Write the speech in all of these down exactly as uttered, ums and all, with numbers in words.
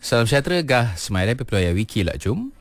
Salam sejahtera, gah semalam pepeluaya wiki lah jom.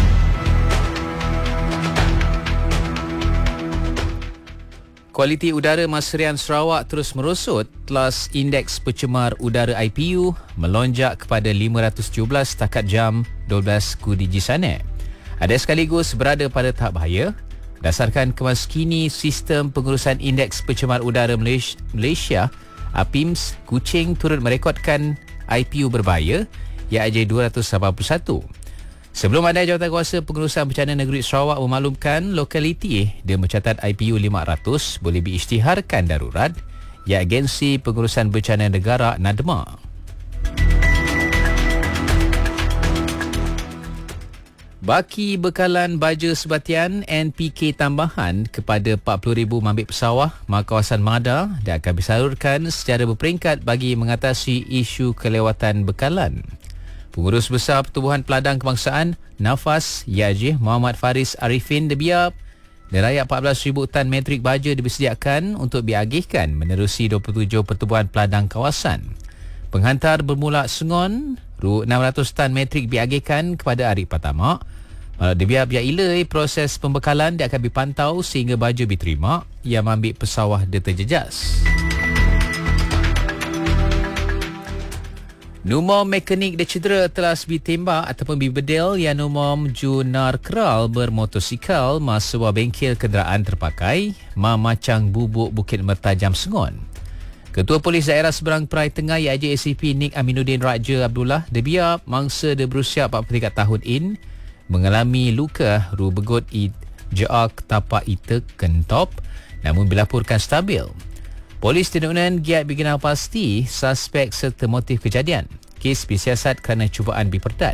Kualiti udara Masrian Sarawak terus merosot. Kelas indeks pencemar udara I P U melonjak kepada lima ratus tujuh belas setakat jam dua belas Kudiji Sanet. Ada sekaligus berada pada tahap bahaya. Berdasarkan kemas kini Sistem Pengurusan Indeks Pencemar Udara Malaysia, A P I M S, Kuching turut merekodkan I P U berbahaya iaitu dua ratus lapan puluh satu. Sebelum ada Jawatankuasa Pengurusan Bencana Negeri Sarawak memaklumkan lokaliti dia mencatat I P U lima ratus boleh diisytiharkan darurat, ia Agensi Pengurusan Bencana Negara NADMA. Baki bekalan baja sebatian N P K tambahan kepada empat puluh ribu mambik pesawah kawasan Mada dan akan disalurkan secara berperingkat bagi mengatasi isu kelewatan bekalan. Pengurus Besar Pertubuhan Peladang Kebangsaan Nafas Yajih Muhammad Faris Arifin debiap deraya empat belas ribu tan metrik baja disediakan untuk diagihkan menerusi dua puluh tujuh Pertubuhan Peladang Kawasan. Penghantar bermula Sengon ru enam ratus tan metrik diagihkan kepada Arif Patama. Walau debiap ya ilai proses pembekalan dia akan dipantau sehingga baja diterima yang ambil pesawah dia terjejas. Numom mekanik dia cedera telah ditembak ataupun dibedel yang numom Junar Keral bermotosikal masa sebuah bengkel kenderaan terpakai Mamacang Bubuk Bukit Mertajam Sengon. Ketua Polis Daerah Seberang Perai Tengah iaitu A C P Nik Aminuddin Raja Abdullah debiap mangsa dia berusia empat puluh tiga tahun in mengalami luka ru begut i jeak tapak itek kentop namun dilaporkan stabil. Polis Tenunan giat berkenal pasti suspek serta motif kejadian. Kes disiasat kerana cubaan diperdat.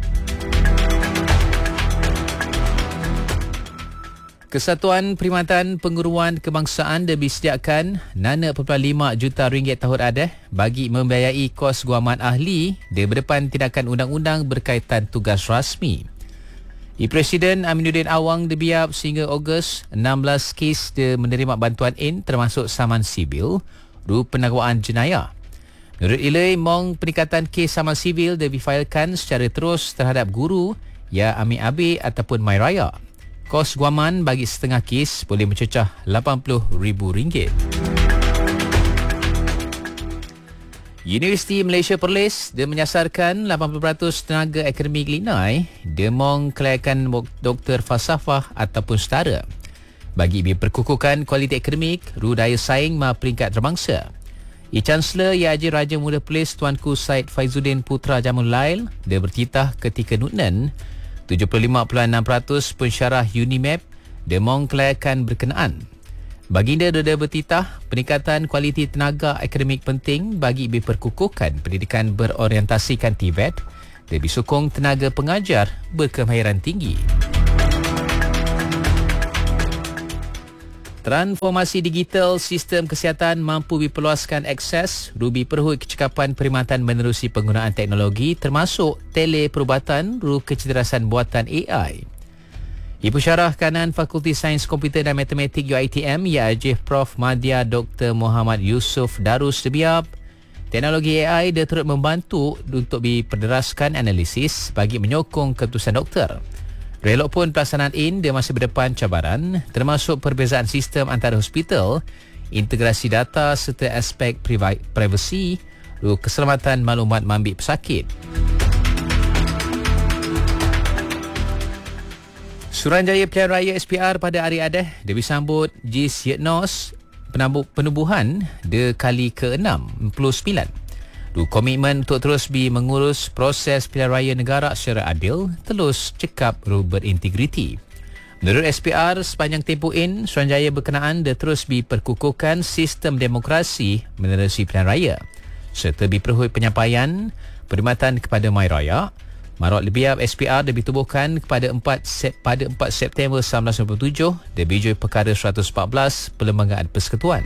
Kesatuan Perkhidmatan Penguruan Kebangsaan disediakan enam perpuluhan lima juta ringgit tahun adah bagi membiayai kos guaman ahli di berdepan tindakan undang-undang berkaitan tugas rasmi. I Presiden Aminuddin Awang dibiap sehingga Ogos enam belas kes dia menerima bantuan in termasuk saman sibil ru pendakwaan jenayah. Menurut ilai mong peningkatan kes saman sibil dia difailkan secara terus terhadap guru ya Ami Abi ataupun Mai Raya. Kos guaman bagi setengah kes boleh mencecah lapan puluh ribu ringgit. Universiti Malaysia Perlis dia menyasarkan lapan puluh peratus tenaga akademik Linai dia mong kelayakan doktor falsafah ataupun setara. Bagi berperkukukan kualiti akademik, ru daya saing ma peringkat terbangsa. I Chancellor Yaji Raja Muda Perlis Tuanku Said Faizuddin Putra Jamul Lail dia bertitah ketika Nutnan tujuh puluh lima perpuluhan enam peratus pensyarah Unimap dia mong kelayakan berkenaan. Baginda dia bertitah peningkatan kualiti tenaga akademik penting bagi diperkukuhkan pendidikan berorientasikan T V E T dan disokong tenaga pengajar berkemahiran tinggi. Transformasi digital sistem kesihatan mampu diperluaskan akses rubi perhut kecekapan perkhidmatan menerusi penggunaan teknologi termasuk teleperubatan ru kecerdasan buatan A I. Ibu Syarah Kanan Fakulti Sains Komputer dan Matematik U I T M iaitu Profesor Madya Doktor Muhammad Yusof Darus debiap teknologi A I dia turut membantu untuk diperderaskan analisis bagi menyokong keputusan doktor. Relok pun pelaksanaan in dia masih berdepan cabaran termasuk perbezaan sistem antara hospital, integrasi data serta aspek privasi, keselamatan maklumat mambik pesakit. Suruhanjaya Pilihan Raya S P R pada hari adah dia disambut Jis Yetnos penubuhan dia kali ke enam puluh sembilan. Du komitmen untuk terus bi mengurus proses pilihan raya negara secara adil, terus cekap ru berintegriti. Menurut S P R, sepanjang tempoh in, Suruhanjaya berkenaan dia terus bi perkukuhkan sistem demokrasi menerusi pilihan raya serta bi perhut penyampaian perkhidmatan kepada Mai Raya. Marot lebiab S P R dia ditubuhkan kepada empat pada empat September seribu sembilan ratus sembilan puluh tujuh dia bijui perkara seratus empat belas Perlembagaan Persekutuan.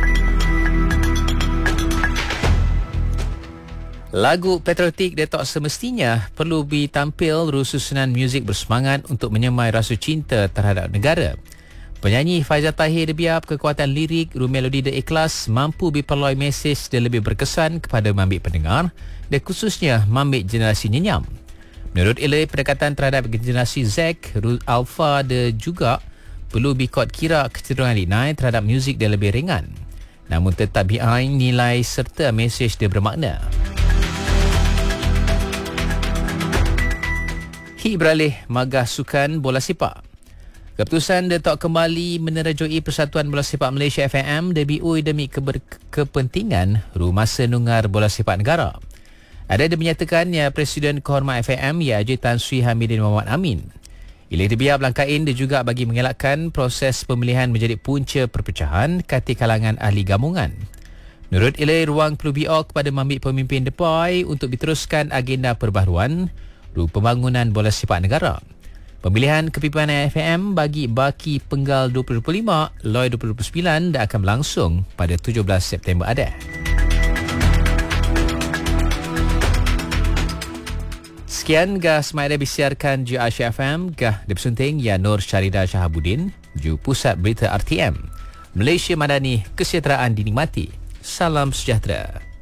Lagu patriotik detok semestinya perlu ditampil susunan muzik bersemangat untuk menyemai rasa cinta terhadap negara. Penyanyi Faizal Tahir debiap kekuatan lirik ru melodi de ikhlas mampu diperoleh mesej dan lebih berkesan kepada mambik pendengar dan khususnya mambik generasi nyenyam. Menurut Ilai, pendekatan terhadap generasi Z, Alpha dan juga perlu bikot kira kecenderungan Linai terhadap muzik dia lebih ringan. Namun tetap behind nilai serta mesej dia bermakna. Hi beralih magah sukan bola sepak. Keputusan Datuk kembali menerajui Persatuan Bola Sepak Malaysia F M D B U demi kepentingan Rumah Senungar Bola Sepak Negara. Ada yang menyatakan ya Presiden Kehormat F M ya Haji Tan Sri Hamidin Muhammad Amin. Ilih dibiar belangkain dia juga bagi mengelakkan proses pemilihan menjadi punca perpecahan kati kalangan ahli gabungan. Menurut Ilih, ruang perlu biar kepada membik pemimpin depai untuk diteruskan agenda perbaharuan pembangunan bola sepak negara. Pemilihan kepimpinan F M bagi baki penggal dua ribu dua puluh lima, Loi dua ribu dua puluh sembilan dan akan berlangsung pada tujuh belas September ada. Sekian gah semasa disiarkan G R C F M, gah dipersunting ya Nur Syarida Shahabuddin, Ju Pusat Berita R T M. Malaysia Madani, kesejahteraan dinikmati. Salam sejahtera.